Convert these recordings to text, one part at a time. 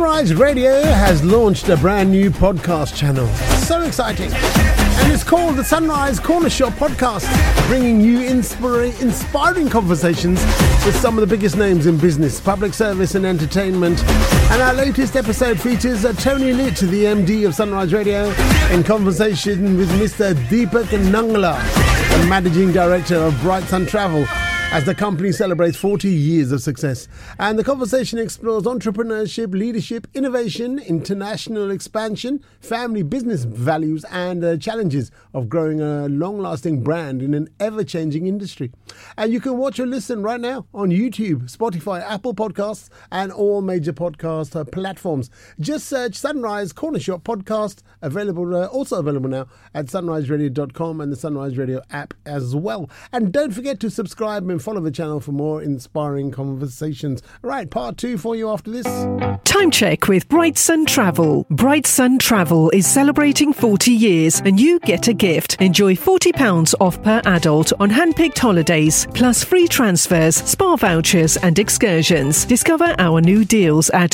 Sunrise Radio has launched a brand new podcast channel. So exciting. And it's called the Sunrise Corner Shop Podcast, bringing you inspiring conversations with some of the biggest names in business, public service and entertainment. And our latest episode features Tony Litt, the MD of Sunrise Radio, in conversation with Mr. Deepak Nangla, the Managing Director of Bright Sun Travel, as the company celebrates 40 years of success. And the conversation explores entrepreneurship, leadership, innovation, international expansion, family business values, and challenges of growing a long-lasting brand in an ever-changing industry. And you can watch or listen right now on YouTube, Spotify, Apple Podcasts, and all major podcast platforms. Just search Sunrise Corner Shop Podcast, also available now at sunriseradio.com and the Sunrise Radio app as well. And don't forget to subscribe and follow the channel for more inspiring conversations. Right, part 2 for you after this. Time check with Bright Sun Travel. Bright Sun Travel is celebrating 40 years and you get a gift. Enjoy £40 off per adult on hand-picked holidays, plus free transfers, spa vouchers and excursions. Discover our new deals at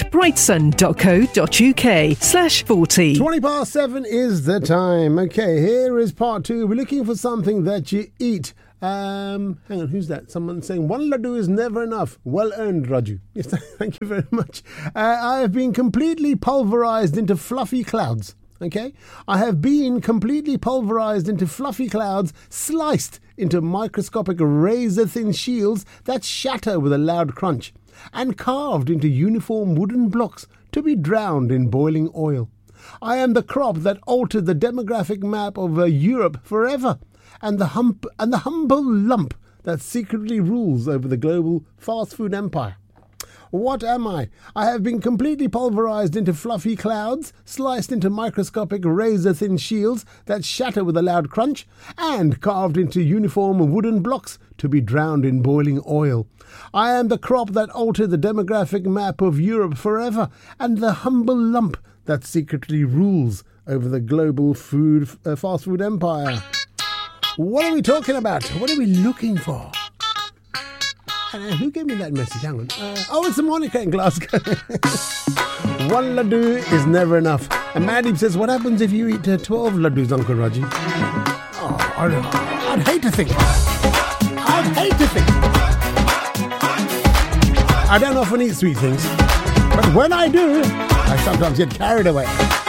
brightsun.co.uk/40. 7:20 is the time. Okay, here is part 2. We're looking for something that you eat. Hang on, who's that? Someone saying, one laddu is never enough. Well earned, Raju. Yes, thank you very much. I have been completely pulverized into fluffy clouds. Okay? I have been completely pulverized into fluffy clouds, sliced into microscopic razor-thin shields that shatter with a loud crunch, and carved into uniform wooden blocks to be drowned in boiling oil. I am the crop that altered the demographic map of Europe forever, and the humble lump that secretly rules over the global fast food empire. What am I? I have been completely pulverized into fluffy clouds, sliced into microscopic razor-thin shields that shatter with a loud crunch, and carved into uniform wooden blocks to be drowned in boiling oil. I am the crop that altered the demographic map of Europe forever, and the humble lump that secretly rules over the global fast food empire. What are we talking about? What are we looking for? Who gave me that message? Hang on. It's Monica in Glasgow. One laddu is never enough. And Madeep says, what happens if you eat 12 laddus, Uncle Raji? Oh, I'd hate to think. I don't often eat sweet things. But when I do, I sometimes get carried away.